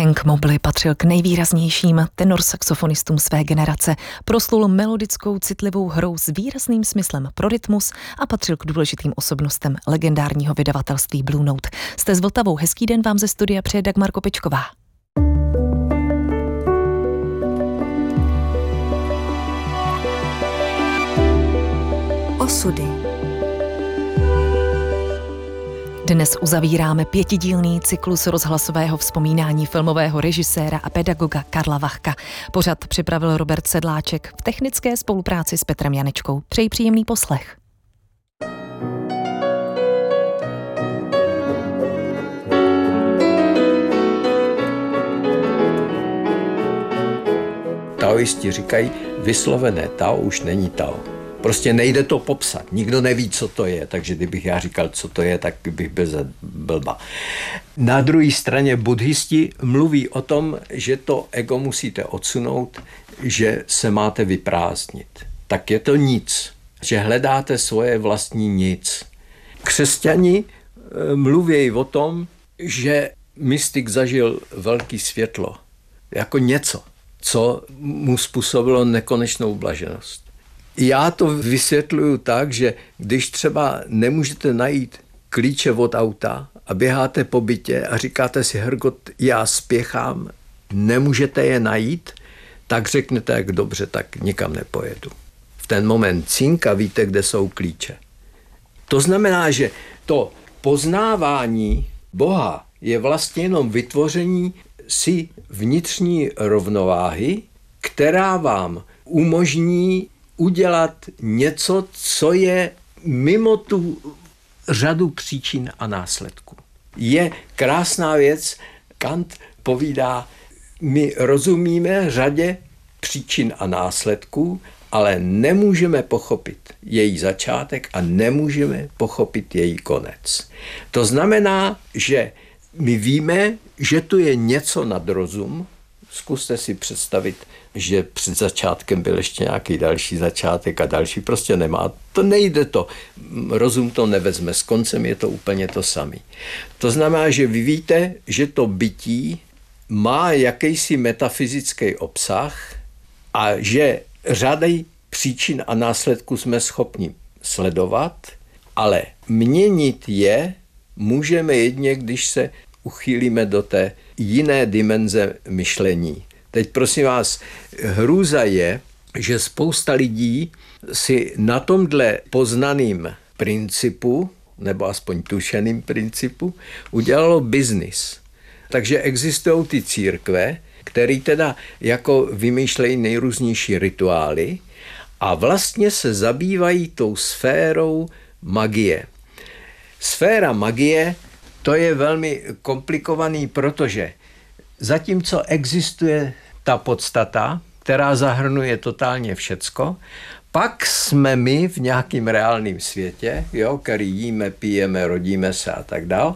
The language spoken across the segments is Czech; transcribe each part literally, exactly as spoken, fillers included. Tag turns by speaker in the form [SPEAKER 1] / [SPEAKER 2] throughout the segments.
[SPEAKER 1] Hank Mobley patřil k nejvýraznějším tenorsaxofonistům své generace, proslul melodickou citlivou hrou s výrazným smyslem pro rytmus a patřil k důležitým osobnostem legendárního vydavatelství Blue Note. Jste s Vltavou, hezký den vám ze studia přeje Dagmar Kopečková. Osudy. Dnes uzavíráme pětidílný cyklus rozhlasového vzpomínání filmového režiséra a pedagoga Karla Vachka. Pořad připravil Robert Sedláček v technické spolupráci s Petrem Janečkou. Přeji příjemný poslech.
[SPEAKER 2] Taoisti říkají, vyslovené Tao už není Tao. Prostě nejde to popsat. Nikdo neví, co to je, takže kdybych já říkal, co to je, tak bych byl za blba. Na druhé straně buddhisti mluví o tom, že to ego musíte odsunout, že se máte vyprázdnit. Tak je to nic, že hledáte svoje vlastní nic. Křesťani mluví o tom, že mystik zažil velký světlo, jako něco, co mu způsobilo nekonečnou blaženost. Já to vysvětluju tak, že když třeba nemůžete najít klíče od auta a běháte po bytě a říkáte si, Hergot, já spěchám, nemůžete je najít, tak řeknete, jak dobře, tak nikam nepojedu. V ten moment cinka víte, kde jsou klíče. To znamená, že to poznávání Boha je vlastně jenom vytvoření si vnitřní rovnováhy, která vám umožní udělat něco, co je mimo tu řadu příčin a následků. Je krásná věc, Kant povídá, my rozumíme řadě příčin a následků, ale nemůžeme pochopit její začátek a nemůžeme pochopit její konec. To znamená, že my víme, že tu je něco nad rozum. Zkuste si představit, že před začátkem byl ještě nějaký další začátek a další, prostě nemá. To nejde to. Rozum to nevezme. S koncem je to úplně to samé. To znamená, že vy víte, že to bytí má jakýsi metafyzický obsah a že řady příčin a následků jsme schopni sledovat, ale měnit je můžeme jedině, když se uchýlíme do té jiné dimenze myšlení. Teď prosím vás, hrůza je, že spousta lidí si na tomhle poznaným principu, nebo aspoň tušeným principu, udělalo biznis. Takže existují ty církve, které teda jako vymýšlejí nejrůznější rituály a vlastně se zabývají tou sférou magie. Sféra magie, to je velmi komplikovaný, protože zatímco existuje ta podstata, která zahrnuje totálně všecko, pak jsme my v nějakým reálném světě, jo, který jíme, pijeme, rodíme se a tak dál.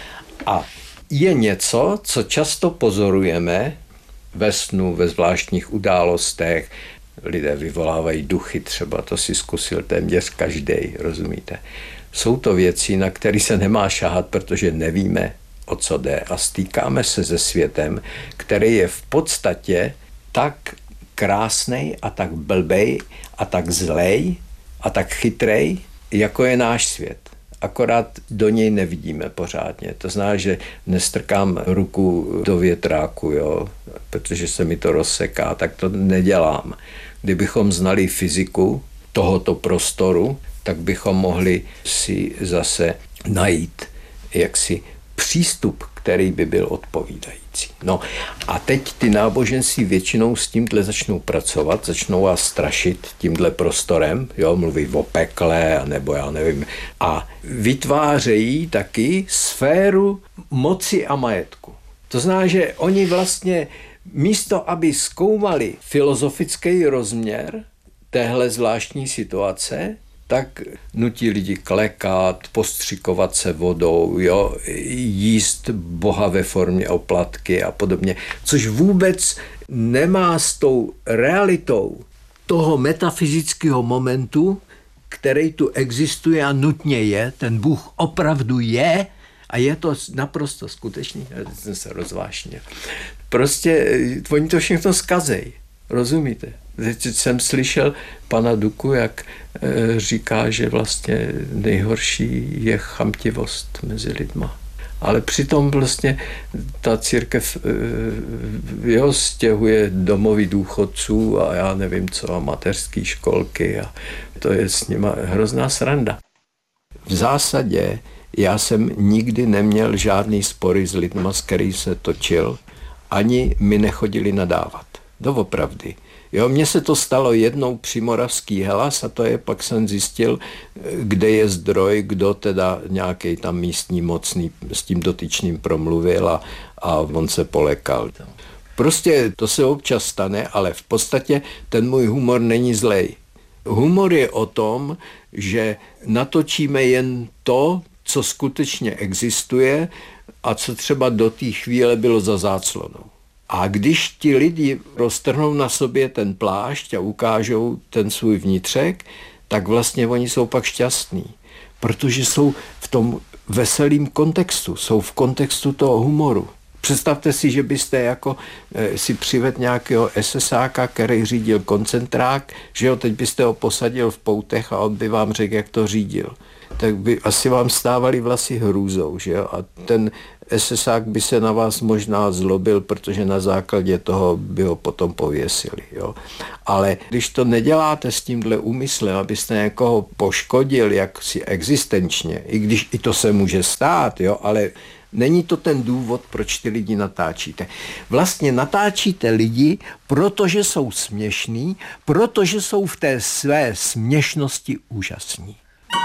[SPEAKER 2] A je něco, co často pozorujeme ve snu, ve zvláštních událostech. Lidé vyvolávají duchy, třeba to si zkusil téměř každej, rozumíte? Jsou to věci, na které se nemá šahat, protože nevíme, o co jde a stýkáme se se světem, který je v podstatě tak krásnej a tak blbej a tak zlej a tak chytrej, jako je náš svět. Akorát do něj nevidíme pořádně. To znamená, že nestrkám ruku do větráku, jo, protože se mi to rozseká, tak to nedělám. Kdybychom znali fyziku tohoto prostoru, tak bychom mohli si zase najít jaksi přístup, který by byl odpovídající. No a teď ty náboženství většinou s tímhle začnou pracovat, začnou vás strašit tímhle prostorem, jo, mluví o pekle, nebo já nevím, a vytvářejí taky sféru moci a majetku. To znamená, že oni vlastně místo, aby zkoumali filozofický rozměr téhle zvláštní situace, tak nutí lidi klekat, postřikovat se vodou, jo, jíst Boha ve formě oplatky a podobně, což vůbec nemá s tou realitou toho metafyzického momentu, který tu existuje a nutně je, ten Bůh opravdu je a je to naprosto skutečný, já jsem se rozvášnil, prostě oni to všechno zkazej. Rozumíte? Teď jsem slyšel pana Duku, jak e, říká, že vlastně nejhorší je chamtivost mezi lidma. Ale přitom vlastně ta církev e, jo, stěhuje domovy důchodců a já nevím co, a mateřské školky a to je s nima hrozná sranda. V zásadě já jsem nikdy neměl žádný spory s lidma, s kterým se točil, ani mi nechodili nadávat. Doopravdy. Jo, mně se to stalo jednou při Moravský Hellas a to je, pak jsem zjistil, kde je zdroj, kdo teda nějaký tam místní mocný s tím dotyčným promluvil a, a on se polekal. Prostě to se občas stane, ale v podstatě ten můj humor není zlej. Humor je o tom, že natočíme jen to, co skutečně existuje a co třeba do té chvíle bylo za záclonou. A když ti lidi roztrhnou na sobě ten plášť a ukážou ten svůj vnitřek, tak vlastně oni jsou pak šťastní, protože jsou v tom veselým kontextu, jsou v kontextu toho humoru. Představte si, že byste jako e, si přivedl nějakého esesáka, který řídil koncentrák, že jo, teď byste ho posadil v poutech a on by vám řekl, jak to řídil. Tak by asi vám stávaly vlasy hrůzou, že jo, a ten esesák by se na vás možná zlobil, protože na základě toho by ho potom pověsili, jo. Ale když to neděláte s tímhle úmyslem, abyste někoho poškodil jaksi existenčně, i když i to se může stát, jo, ale není to ten důvod, proč ty lidi natáčíte. Vlastně natáčíte lidi, protože jsou směšní, protože jsou v té své směšnosti úžasní.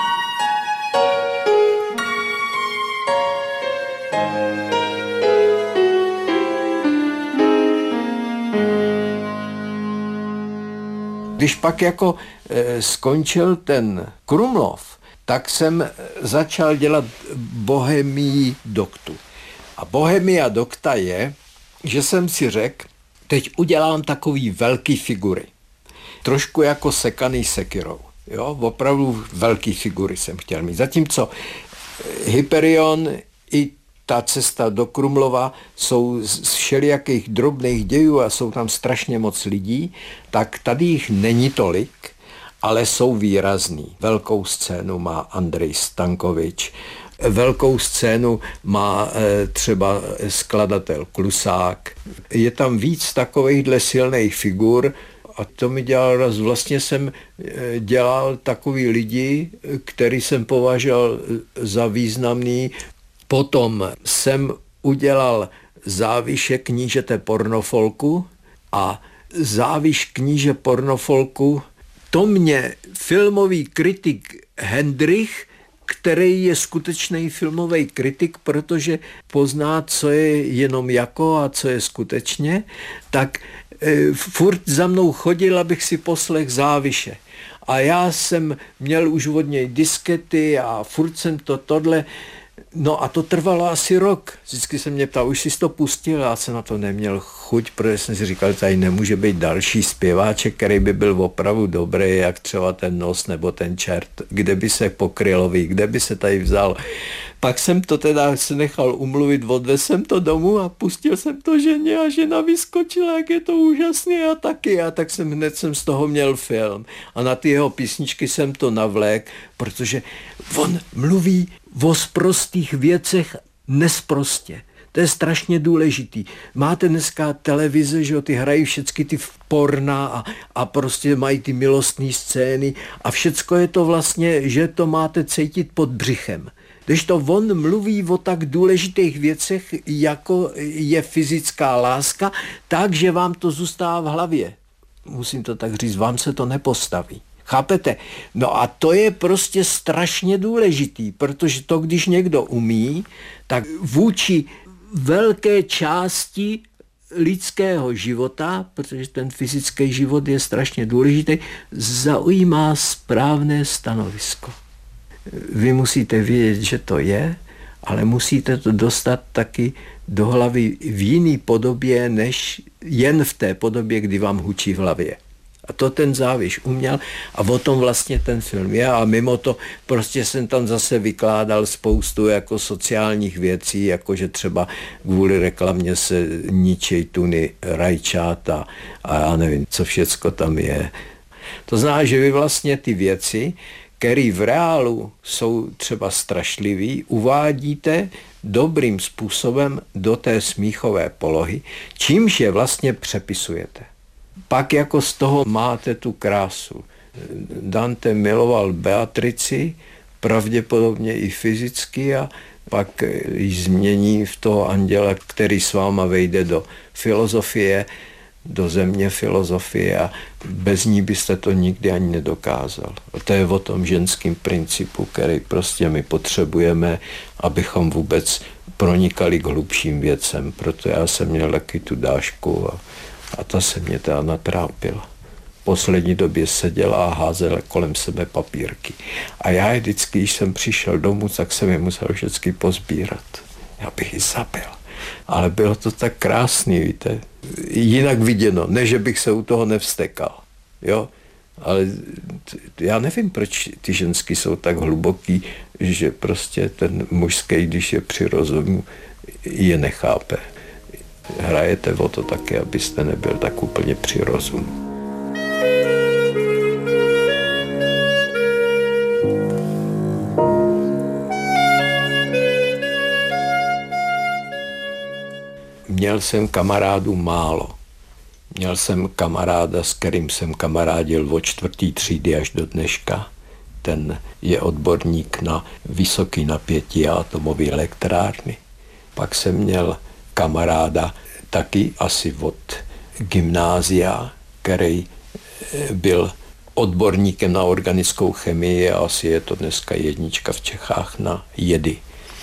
[SPEAKER 2] Když pak jako e, skončil ten Krumlov, tak jsem začal dělat Bohemii doktu. A Bohemia dokta je, že jsem si řekl, teď udělám takový velký figury. Trošku jako sekaný sekirou. Jo? Opravdu velký figury jsem chtěl mít. Zatímco Hyperion i ta cesta do Krumlova jsou z všelijakých drobných dějů a jsou tam strašně moc lidí, tak tady jich není tolik, ale jsou výrazný. Velkou scénu má Andrej Stankovič, velkou scénu má e, třeba skladatel Klusák. Je tam víc takovejhle silných figur a to mi dělal raz. Vlastně jsem e, dělal takový lidi, který jsem považoval za významný. Potom jsem udělal Záviše knížete pornofolku a Záviš kníže pornofolku, to mě filmový kritik Hendrich, který je skutečný filmový kritik, protože pozná, co je jenom jako a co je skutečně, tak e, furt za mnou chodil, abych si poslech Záviše. A já jsem měl už od něj diskety a furt jsem to tohle. No a to trvalo asi rok. Vždycky se mě ptal, už jsi to pustil, já jsem na to neměl chuť, protože jsem si říkal, tady nemůže být další zpěváček, který by byl opravdu dobrý, jak třeba ten Nos nebo ten Čert, kde by se pokrylový, kde by se tady vzal. Pak jsem to teda se nechal umluvit, odvez jsem to domů a pustil jsem to ženě a žena vyskočila, jak je to úžasné a taky. A tak jsem hned jsem z toho měl film. A na ty jeho písničky jsem to navlék, protože on mluví o sprostých věcech nesprostě. To je strašně důležitý. Máte dneska televize, že jo, ty hrají všechny ty porna a, a prostě mají ty milostné scény a všecko je to vlastně, že to máte cítit pod břichem. Když to on mluví o tak důležitých věcech, jako je fyzická láska, takže vám to zůstává v hlavě. Musím to tak říct, vám se to nepostaví. Chápete? No a to je prostě strašně důležitý, protože to, když někdo umí, tak vůči velké části lidského života, protože ten fyzický život je strašně důležitý, zaujímá správné stanovisko. Vy musíte vědět, že to je, ale musíte to dostat taky do hlavy v jiný podobě, než jen v té podobě, kdy vám hučí v hlavě. A to ten Záviš uměl a o tom vlastně ten film je. A mimo to prostě jsem tam zase vykládal spoustu jako sociálních věcí, jako že třeba kvůli reklamě se ničej tuny rajčáta a já nevím, co všecko tam je. To znamená, že vy vlastně ty věci, které v reálu jsou třeba strašlivý, uvádíte dobrým způsobem do té smíchové polohy, čímž je vlastně přepisujete. Pak jako z toho máte tu krásu. Dante miloval Beatrici, pravděpodobně i fyzicky, a pak ji změní v toho anděla, který s váma vejde do filozofie, do země filozofie, a bez ní byste to nikdy ani nedokázal. A to je o tom ženském principu, který prostě my potřebujeme, abychom vůbec pronikali k hlubším věcem. Proto já jsem měl taky tu Dášku a, a ta se mě teda natrápila. V poslední době seděla a házela kolem sebe papírky. A já vždycky, když jsem přišel domů, tak jsem je musel vždycky pozbírat. Já bych ji zabil. Ale bylo to tak krásný, víte. Jinak viděno, ne, že bych se u toho nevstekal. Jo? Ale já nevím, proč ty ženský jsou tak hluboký, že prostě ten mužský, když je při rozumu, je nechápe. Hrajete o to taky, abyste nebyl tak úplně při rozumu. Měl jsem kamarádů málo. Měl jsem kamaráda, s kterým jsem kamarádil od čtvrtý třídy až do dneška. Ten je odborník na vysoký napětí a atomové elektrárny. Pak jsem měl kamaráda taky asi od gymnázia, který byl odborníkem na organickou chemii a asi je to dneska jednička v Čechách na jedy.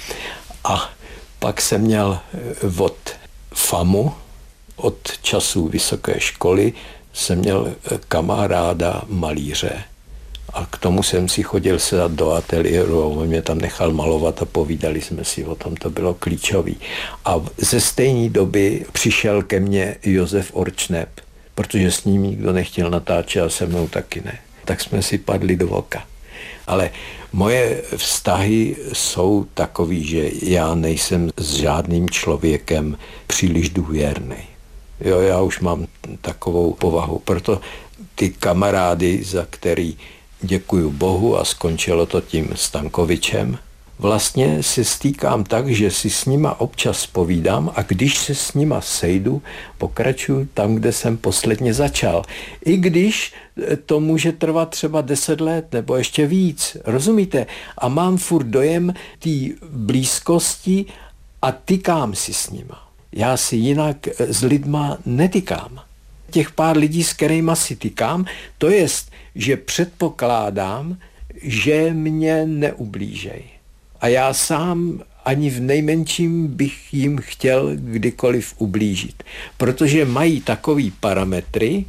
[SPEAKER 2] A pak jsem měl od FAMu, od časů vysoké školy, jsem měl kamaráda malíře. A k tomu jsem si chodil sedat do ateliéru a on mě tam nechal malovat a povídali jsme si o tom, to bylo klíčový. A ze stejné doby přišel ke mně Josef Orčneb, protože s ním nikdo nechtěl natáčet a se mnou taky ne. Tak jsme si padli do oka. Ale moje vztahy jsou takový, že já nejsem s žádným člověkem příliš důvěrný. Jo, já už mám takovou povahu. Proto ty kamarády, za který děkuju Bohu, a skončilo to tím Stankovičem, vlastně se stýkám tak, že si s nima občas povídám a když se s nima sejdu, pokračuju tam, kde jsem posledně začal. I když to může trvat třeba deset let nebo ještě víc, rozumíte? A mám furt dojem té blízkosti a tykám si s nima. Já si jinak s lidma netykám. Těch pár lidí, s kterýma si tykám, to jest, že předpokládám, že mě neublížej. A já sám ani v nejmenším bych jim chtěl kdykoliv ublížit. Protože mají takový parametry,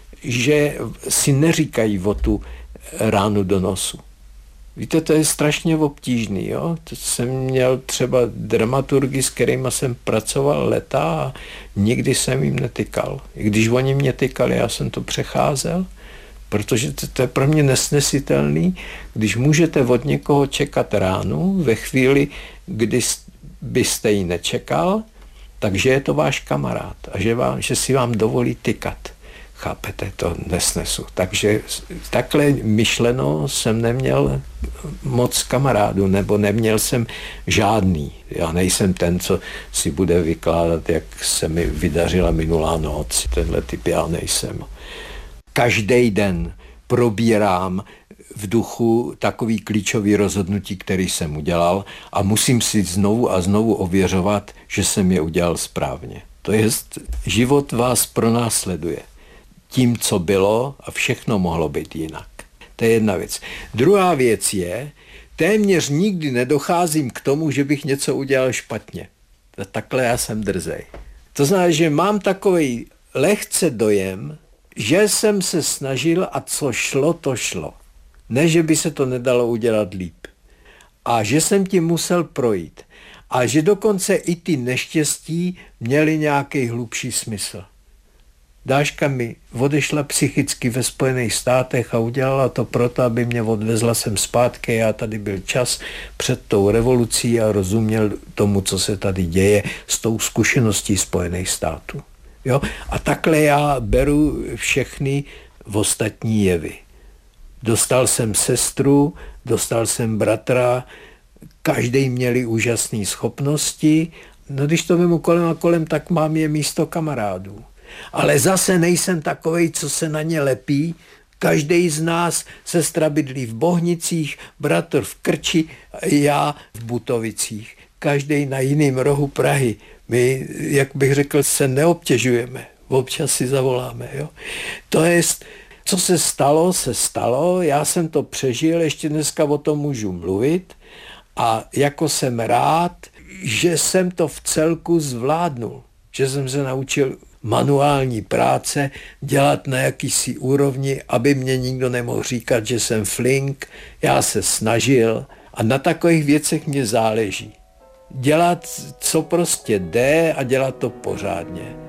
[SPEAKER 2] že si neříkají o tu ránu do nosu. Víte, to je strašně obtížný. Jo? To jsem měl třeba dramaturgy, s kterýma jsem pracoval leta a nikdy jsem jim netykal. I když oni mě tykali, já jsem to přecházel, protože to, to je pro mě nesnesitelný, když můžete od někoho čekat ránu ve chvíli, kdy byste ji nečekal, takže je to váš kamarád a že, vám, že si vám dovolí tykat. Chápete, to nesnesu. Takže takhle myšleno jsem neměl moc kamarádů, nebo neměl jsem žádný. Já nejsem ten, co si bude vykládat, jak se mi vydařila minulá noc. Tenhle typ já nejsem. Každý den probírám v duchu takový klíčový rozhodnutí, který jsem udělal a musím si znovu a znovu ověřovat, že jsem je udělal správně. To je, život vás pronásleduje tím, co bylo a všechno mohlo být jinak. To je jedna věc. Druhá věc je, téměř nikdy nedocházím k tomu, že bych něco udělal špatně. Takhle já jsem drzej. To znamená, že mám takový lehce dojem, že jsem se snažil a co šlo, to šlo. Ne, že by se to nedalo udělat líp. A že jsem tím musel projít. A že dokonce i ty neštěstí měly nějaký hlubší smysl. Dáška mi odešla psychicky ve Spojených státech a udělala to proto, aby mě odvezla sem zpátky. Já tady byl čas před tou revolucí a rozuměl tomu, co se tady děje s tou zkušeností Spojených států. Jo? A takhle já beru všechny ostatní jevy. Dostal jsem sestru, dostal jsem bratra, každý měli úžasné schopnosti. No když to vemu kolem a kolem, tak mám je místo kamarádů. Ale zase nejsem takovej, co se na ně lepí. Každý z nás, sestra bydlí v Bohnicích, bratr v Krči, já v Butovicích. Každý na jiném rohu Prahy. My, jak bych řekl, se neobtěžujeme. Občas si zavoláme. Jo? To jest, co se stalo, se stalo. Já jsem to přežil, ještě dneska o tom můžu mluvit. A jako jsem rád, že jsem to v celku zvládnul. Že jsem se naučil manuální práce, dělat na jakýsi úrovni, aby mě nikdo nemohl říkat, že jsem flink. Já se snažil a na takových věcech mě záleží. Dělat, co prostě jde a dělat to pořádně.